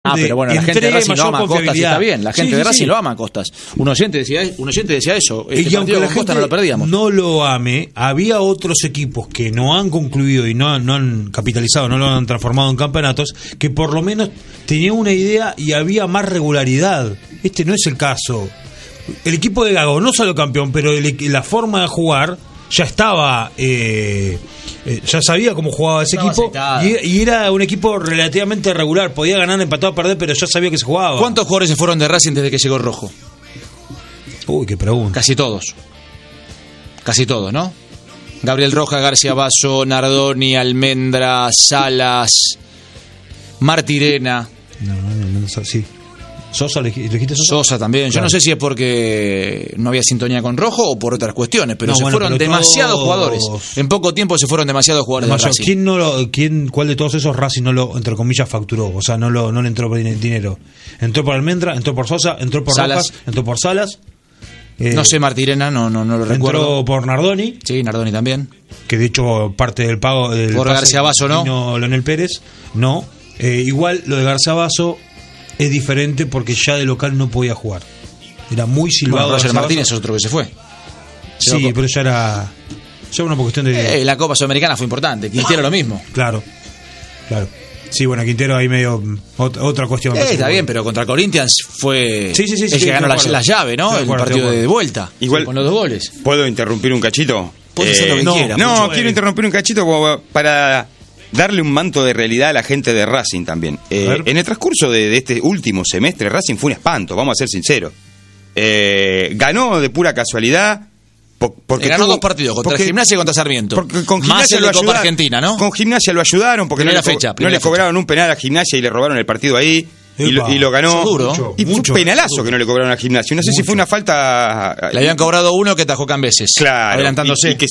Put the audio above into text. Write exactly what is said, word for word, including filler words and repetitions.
Ah, pero bueno, la gente de Racing lo ama a Costas y está bien. La gente sí, de sí, Racing sí. lo ama a Costas. Un oyente decía, un oyente decía eso. Este y aunque partido la con gente Costas no lo perdíamos. no lo ame, había otros equipos que no han concluido y no, no han capitalizado, no lo han transformado en campeonatos, que por lo menos tenían una idea y había más regularidad. Este no es el caso. El equipo de Gago no salió campeón, pero el, la forma de jugar ya estaba, eh, eh, ya sabía cómo jugaba ese Estaba equipo y, y era un equipo relativamente regular, podía ganar, empatar, perder, pero ya sabía que se jugaba. ¿Cuántos jugadores se fueron de Racing desde que llegó Rojo? Uy, qué pregunta. Casi todos. Casi todos, ¿no? Gabriel Rojas, García Basso, Nardoni, Almendra, Salas, Martirena. No, no, no, no, sí. ¿Sosa? ¿Le dijiste Sosa? Sosa también. Yo Claro. no sé si es porque no había sintonía con Rojo o por otras cuestiones, pero No, se bueno, fueron pero demasiados todos- jugadores. En poco tiempo se fueron demasiados jugadores de Mayor, Racing. ¿quién no lo, quién, ¿Cuál de todos esos Racing no lo, entre comillas, facturó? O sea, no, lo, no le entró por dinero. Entró por Almendra, entró por Sosa, entró por Salas. Rojas, entró por Salas. eh, No sé, Martirena, no, no, no lo entró recuerdo. por Nardoni, Sí, Nardoni también. que de hecho parte del pago del Por pase García Basso, ¿no? vino Leonel Pérez, no. Eh, igual lo de García Basso es diferente porque ya de local no podía jugar. Era muy silbado. Bueno, Roger García Martínez Basso. es otro que se fue. Se Sí, va- pero ya era, ya una cuestión de... Eh, la Copa Sudamericana fue importante. Quintero lo mismo. Claro, claro. Sí, bueno, Quintero ahí medio ot- otra cuestión. Eh, está bien, pero contra Corinthians fue Sí, sí, sí, el sí, que de ganó la, acuerdo. la llave, ¿no? De El acuerdo, partido de de, acuerdo. vuelta. Igual- con los dos goles. ¿Puedo interrumpir un cachito? Puedes hacer lo que no, quieras. No, mucho, quiero eh. interrumpir un cachito como para darle un manto de realidad a la gente de Racing también. Eh, ver. en el transcurso de, de este último semestre, Racing fue un espanto, vamos a ser sinceros. Eh, ganó de pura casualidad. po- Porque Ganó tuvo- dos partidos, contra porque- Gimnasia y contra Sarmiento. Porque con Más Gimnasia el lo de Copa ayudaron. Argentina, ¿no? Con Gimnasia lo ayudaron porque no Primera le, co- fecha, no primera le cobraron un penal a Gimnasia y le robaron el partido ahí. Y lo, Epa, y lo ganó. eso duro. Mucho, y fue mucho, un penalazo mucho. que no le cobraron a Gimnasia. No sé si Mucho. fue una falta. Le habían cobrado uno que tajó Cambeses. Claro, Adelantándose. y- y que